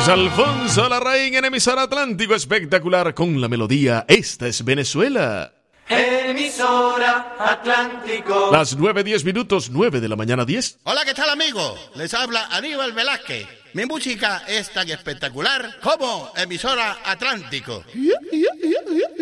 Luis Alfonso Larraín en emisora Atlántico, espectacular con la melodía Esta es Venezuela. Emisora Atlántico. Las 9:10, 9 de la mañana 10. Hola, ¿qué tal, amigos? Les habla Aníbal Velázquez. Mi música es tan espectacular como emisora Atlántico.